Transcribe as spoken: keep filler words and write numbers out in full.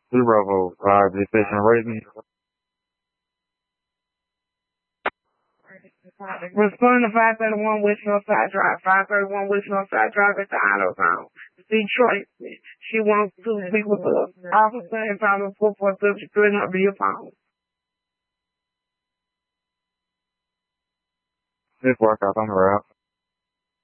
Two Bravo, five, this station rating. Respond to five thirty-one West Northside Drive. five thirty-one West Northside Drive at the Auto Zone. Detroit. She wants to speak with us. Officer and Father four four seven three not be your phone. This workout on the route.